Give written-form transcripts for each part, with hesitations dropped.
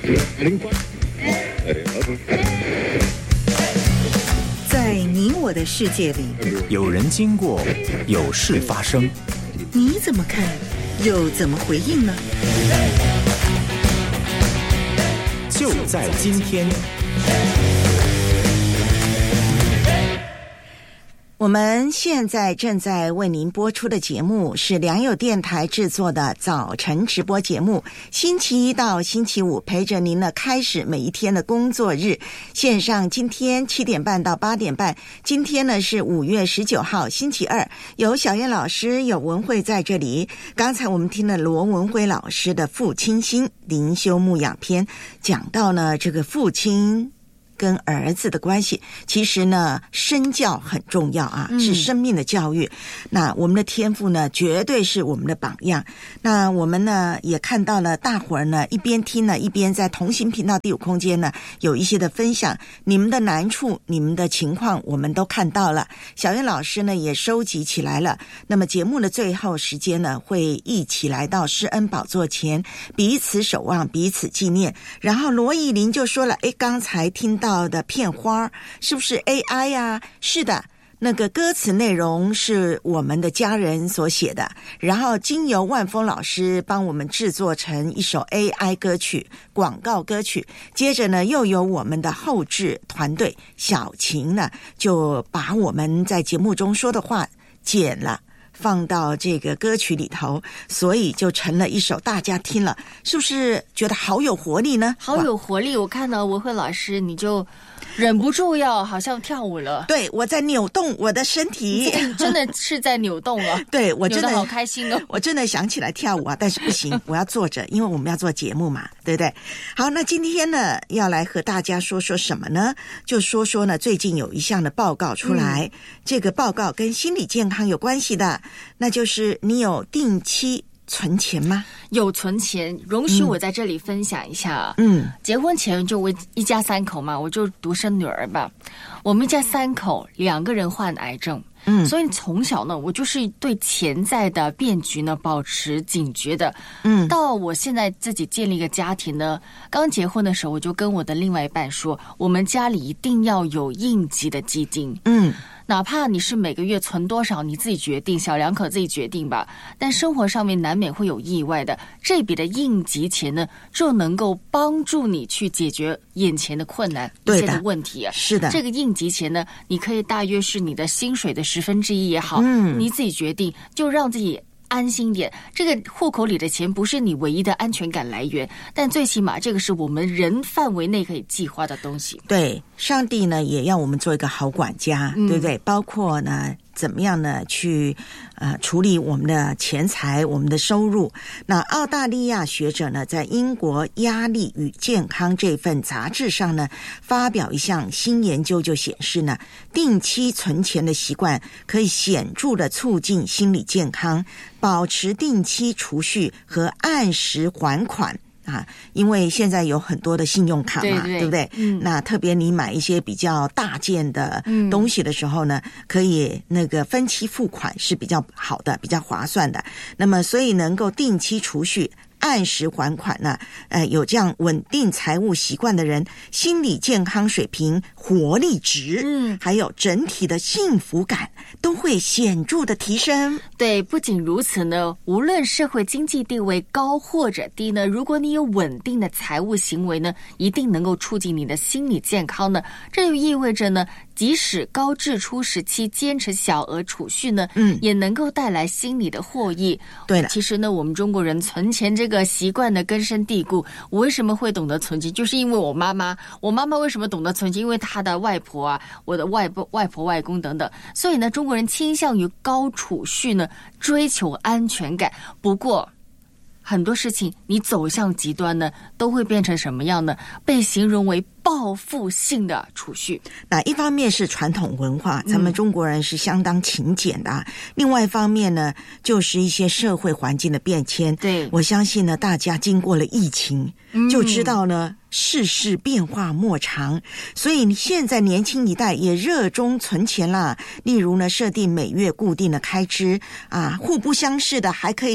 在你我的世界里， 有人经过，有事发生， 你怎么看，又怎么回应呢？ 就在今天。 我们现在正在为您播出的节目是良友电台制作的早晨直播节目，星期一到星期五陪着您呢开始每一天的工作日，线上今天7点半到8点半，今天呢是5月19号星期二，有小燕老师有文慧在这里。刚才我们听了罗文辉老师的父亲心灵修牧养篇，讲到呢这个父亲跟儿子的关系，其实呢身教很重要啊，是生命的教育。那我们的天父呢绝对是我们的榜样。那我们呢也看到了大伙儿呢一边听呢一边在同心频道第五空间呢有一些的分享，你们的难处你们的情况我们都看到了，小燕老师呢也收集起来了。那么节目的最后时间呢会一起来到施恩宝座前，彼此守望彼此纪念。然后罗艺林就说了，刚才听到的片花是不是 AI 啊？是的，那个歌词内容是我们的家人所写的，然后经由万峰老师帮我们制作成一首 AI 歌曲，广告歌曲。接着呢又有我们的后制团队小晴呢就把我们在节目中说的话剪了放到这个歌曲里头，所以就成了一首大家听了是不是觉得好有活力呢？ 好有活力，我看到文慧老师你就忍不住要好像跳舞了。 对，我在扭动我的身体， 真的是在扭动了。 对，我真的好开心哦， 我真的想起来跳舞啊，但是不行，我要坐着，因为我们要做节目嘛，对不对？好，那今天呢要来和大家说说什么呢？就说说呢最近有一项的报告出来，这个报告跟心理健康有关系的，那就是你有定期存钱吗？ 有存钱，容许我在这里分享一下。结婚前就我一家3口嘛，我就独生女儿吧，我们一家3口2个人患癌症。所以从小呢，我就是对潜在的变局呢保持警觉的。到我现在自己建立一个家庭呢，刚结婚的时候我就跟我的另外一半说，我们家里一定要有应急的基金。哪怕你是每个月存多少你自己决定，小2口自己决定吧，但生活上面难免会有意外的，这笔的应急钱呢就能够帮助你去解决眼前的困难一些的问题。 是的， 这个应急钱呢你可以大约是你的薪水的1/10也好，你自己决定，就让自己安心一点。这个户口里的钱不是你唯一的安全感来源，但最起码这个是我们人范围内可以计划的东西。 对，上帝呢也要我们做一个好管家，对不对？包括呢怎么样呢去处理我们的钱财，我们的收入。那澳大利亚学者呢在英国压力与健康这份杂志上呢发表一项新研究，就显示呢定期存钱的习惯可以显著的促进心理健康，保持定期储蓄和按时还款因为现在有很多的信用卡嘛，对不对？那特别你买一些比较大件的东西的时候呢，可以那个分期付款是比较好的，比较划算的。那么所以能够定期储蓄按时还款呢，有这样稳定财务习惯的人，心理健康水平、活力值，还有整体的幸福感都会显著的提升。 对，不仅如此呢，无论社会经济地位高或者低呢，如果你有稳定的财务行为呢，一定能够促进你的心理健康呢。这就意味着呢，即使高支出时期坚持小额储蓄呢，也能够带来心理的获益。 对了， 其实呢，我们中国人存钱这个习惯的根深蒂固。我为什么会懂得存钱，就是因为我妈妈为什么懂得存钱，因为她的外婆啊，我的外婆外公等等。所以呢，中国人倾向于高储蓄呢，追求安全感。不过很多事情你走向极端呢，都会变成什么样呢？被形容为报复性的储蓄。 那一方面是传统文化，咱们中国人是相当勤俭的另外一方面呢，就是一些社会环境的变迁。 对， 我相信呢，大家经过了疫情，就知道呢，世事变化莫长，所以现在年轻一代也热衷存钱啦。例如呢，设定每月固定的开支互不相识的还可以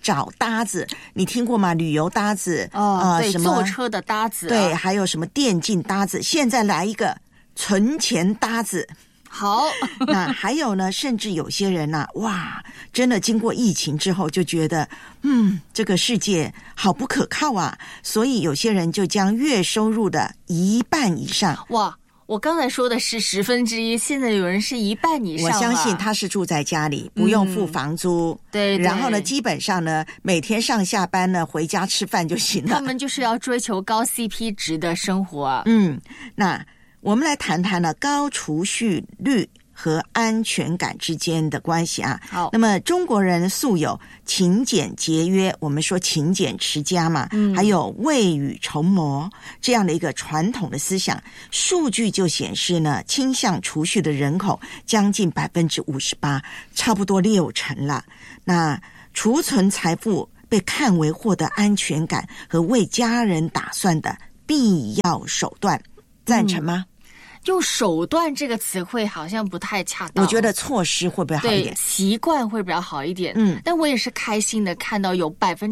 找搭子，你听过吗？旅游搭子对， 什么坐车的搭子对，还有什么电竞搭子，现在来一个存钱搭子。 好， 那还有呢，甚至有些人啊，哇，真的经过疫情之后就觉得这个世界好不可靠啊，所以有些人就将月收入的一半以上， 哇，我刚才说的是1/10，现在有人是一半以上。 我相信他是住在家里，不用付房租， 对， 然后呢，基本上呢，每天上下班呢，回家吃饭就行了。 他们就是要追求高 CP 值的生活啊。 那我们来谈谈呢高储蓄率和安全感之间的关系啊。 好， 那么中国人素有勤俭节约，我们说勤俭持家嘛，还有未雨绸缪这样的一个传统的思想。数据就显示呢，倾向储蓄的人口将近58%，差不多60%了。那储存财富被看为获得安全感和为家人打算的必要手段，赞成吗？ 用手段这个词汇好像不太恰当， 我觉得措施会不会好一点？ 对，习惯会比较好一点。但我也是开心的看到有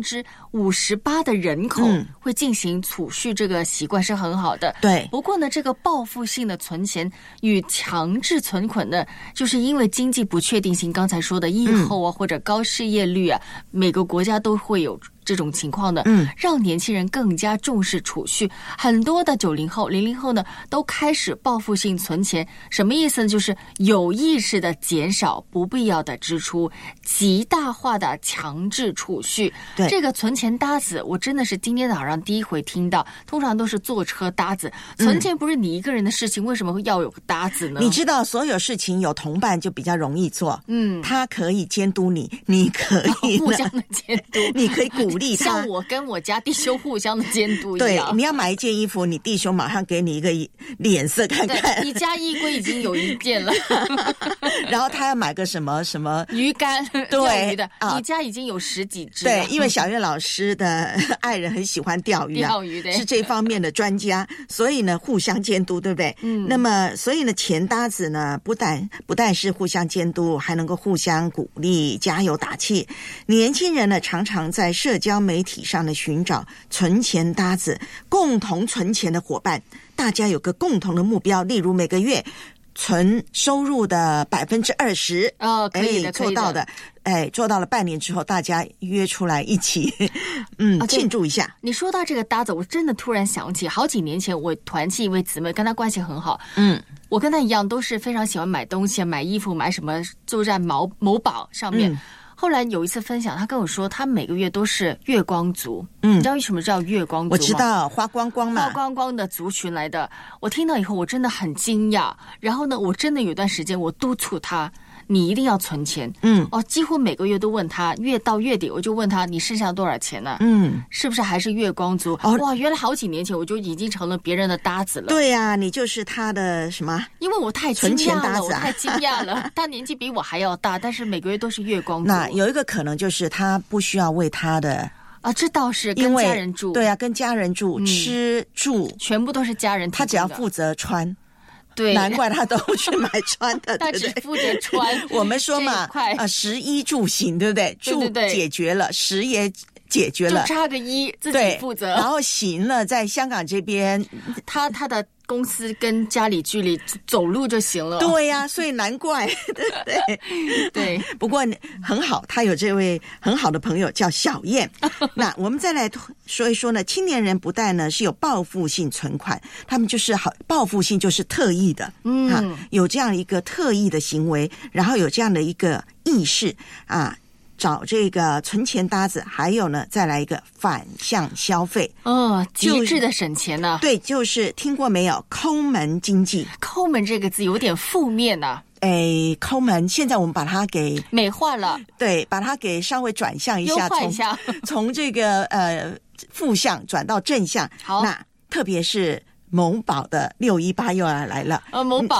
58%的人口会进行储蓄，这个习惯是很好的。 对。 不过呢，这个报复性的存钱与强制存款呢，就是因为经济不确定性，刚才说的疫后啊，或者高失业率啊，每个国家都会有这种情况的，让年轻人更加重视储蓄。很多的90后、00后呢，都开始报复性存钱。什么意思呢？就是有意识的减少不必要的支出，极大化的强制储蓄。 对， 这个存钱搭子，我真的是今天早上第一回听到。通常都是坐车搭子，存钱不是你一个人的事情，为什么会要有个搭子呢？ 你知道，所有事情有同伴就比较容易做。他可以监督你，你可以互相的监督， 你可以鼓励他， 像我跟我家弟兄互相的监督一样。 对，你要买一件衣服，你弟兄马上给你一个脸色看看。 对，你家衣柜已经有一件了， 然后他要买个什么鱼竿， 对鱼的，你家已经有10几只了。 对，因为小月老师的爱人很喜欢钓鱼啊， 钓鱼的是这方面的专家，所以呢互相监督，对不对？那么所以呢钱搭子呢不但是互相监督，还能够互相鼓励、加油打气。年轻人呢常常在社交媒体上呢寻找存钱搭子，共同存钱的伙伴，大家有个共同的目标，例如每个月存收入的20%， 可以的， 做到的，做到了半年之后，大家约出来一起，庆祝一下。 你说到这个搭子，我真的突然想起，好几年前我团契一位姊妹，跟她关系很好，我跟她一样，都是非常喜欢买东西、买衣服、买什么，就在某宝上面。后来有一次分享，他跟我说，他每个月都是月光族。你知道为什么叫月光族吗？ 我知道，花光光嘛， 花光光的族群来的。我听到以后，我真的很惊讶。然后呢，我真的有段时间，我督促他，你一定要存钱。几乎每个月都问他，月到月底我就问他，你剩下多少钱呢？是不是还是月光族？哇，原来好几年前我就已经成了别人的搭子了。 对呀，你就是他的什么？ 因为我太惊讶了，我太惊讶了。他年纪比我还要大，但是每个月都是月光族。 那有一个可能就是他不需要为他的。 这倒是跟家人住。 对啊，跟家人住，吃住全部都是家人提供的， 他只要负责穿。 对， 难怪他都去买穿的， 他只负责穿。 我们说嘛，食衣住行，对不对？住解决了，食也解决了， 就差个衣自己负责。 然后行了，在香港这边， 他的公司跟家里距离走路就行了。 对呀，所以难怪。对。不过很好，他有这位很好的朋友叫小燕。那我们再来说一说呢，青年人不但呢是有报复性存款，他们就是报复性就是特意的，有这样一个特意的行为，然后有这样的一个意识啊。找这个存钱搭子，还有呢，再来一个反向消费极致的省钱呢。 对，就是听过没有？抠门经济。 抠门这个字有点负面啊。 抠门，现在我们把它给美化了， 对，把它给稍微转向一下， 优化一下， 从这个负向转到正向。 好， 那特别是某宝的618又要来了。 某宝的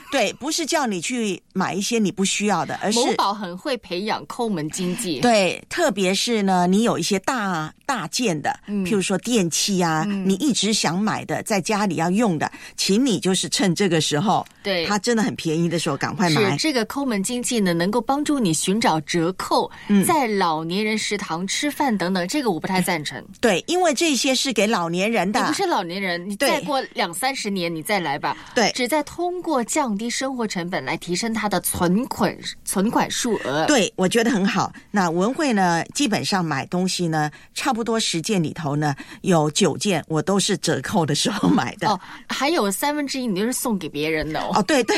对，不是叫你去买一些你不需要的，而是某宝很会培养抠门经济。 对，特别是呢，你有一些大件的，譬如说电器啊，你一直想买的，在家里要用的，请你就是趁这个时候， 对， 它真的很便宜的时候赶快买。 是这个抠门经济呢，能够帮助你寻找折扣，在老年人食堂吃饭等等，这个我不太赞成。 对，因为这些是给老年人的。 你不是老年人，你再过20-30年你再来吧。 对， 只在通过降低生活成本来提升它的存款数额。 对，我觉得很好。那文慧呢，基本上买东西呢，差不多10件里头呢，有9件我都是折扣的时候买的。 哦，还有1/3你就是送给别人的哦。 哦，对对。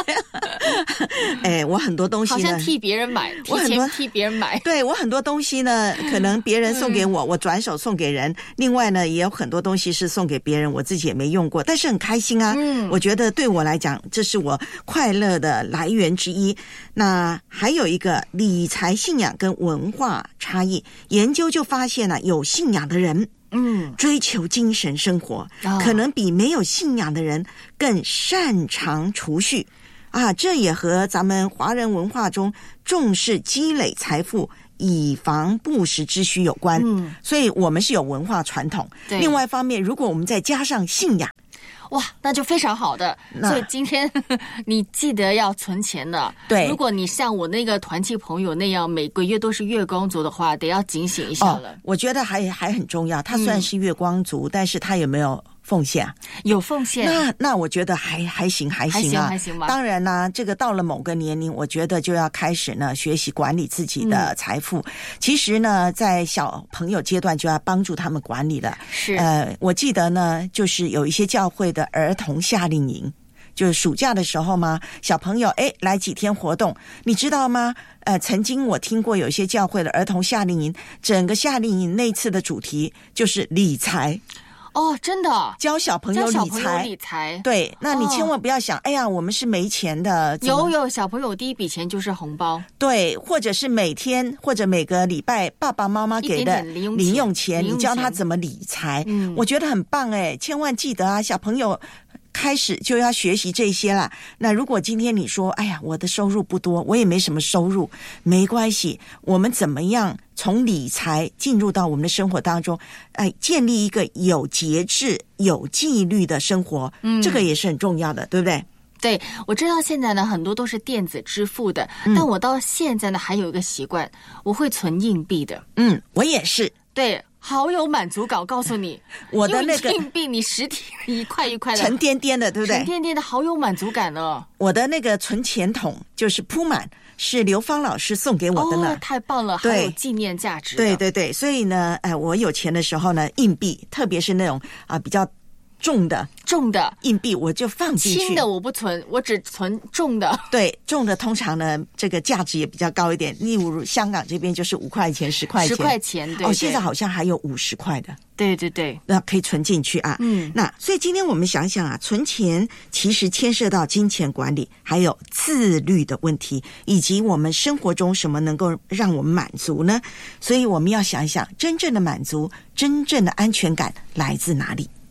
哎，我很多东西呢， 好像替别人买，替别人买。 对，我很多东西呢，可能别人送给我，我转手送给人。另外呢，也有很多东西是送给别人，我自己也没用过，但是很开心啊。我觉得对我来讲，这是我快乐的来源之一。那还有一个理财信仰跟文化差异，研究就发现了，有信仰的人追求精神生活，可能比没有信仰的人更擅长储蓄啊。这也和咱们华人文化中重视积累财富以防不时之需有关。所以我们是有文化传统。另外一方面，如果我们再加上信仰， 哇，那就非常好的。所以今天你记得要存钱的。 对， 如果你像我那个团契朋友那样每个月都是月光族的话，得要警醒一下了。 我觉得还很重要。他虽然是月光族，但是他有没有奉献？ 有奉献。 那我觉得还行啊， 还行吧。 当然呢，这个到了某个年龄，我觉得就要开始呢学习管理自己的财富。其实呢，在小朋友阶段就要帮助他们管理了。 是。 我记得呢，就是有一些教会的儿童夏令营，就是暑假的时候嘛，小朋友来几天活动，你知道吗？曾经我听过有一些教会的儿童夏令营，整个夏令营那次的主题就是理财。 哦，真的教小朋友理财。对，那你千万不要想，哎呀，我们是没钱的。 有小朋友第一笔钱就是红包。 对，或者是每天或者每个礼拜爸爸妈妈给的零用钱，你教他怎么理财。我觉得很棒哎，千万记得啊，小朋友开始就要学习这些啦。那如果今天你说，哎呀，我的收入不多，我也没什么收入，没关系，我们怎么样从理财进入到我们的生活当中，建立一个有节制、有纪律的生活，这个也是很重要的，对不对？ 对，我知道现在呢很多都是电子支付的，但我到现在呢还有一个习惯，我会存硬币的。 我也是。 对。好有满足感，我告诉你， 我的那个硬币，你实体一块一块的， 沉甸甸的，对不对？ 沉甸甸的，好有满足感呢。 我的那个存钱筒就是铺满，是刘芳老师送给我的呢。 太棒了，还有纪念价值。 对对对，所以呢，我有钱的时候呢，硬币，特别是那种比较重的硬币我就放进去。 轻的我不存，我只存重的。 对，重的通常呢这个价值也比较高一点，例如香港这边就是5块钱10块钱 10块钱。对， 现在好像还有50块的。 对对对， 那可以存进去啊。那所以今天我们想想啊，存钱其实牵涉到金钱管理，还有自律的问题，以及我们生活中什么能够让我们满足呢？所以我们要想一想，真正的满足，真正的安全感来自哪里？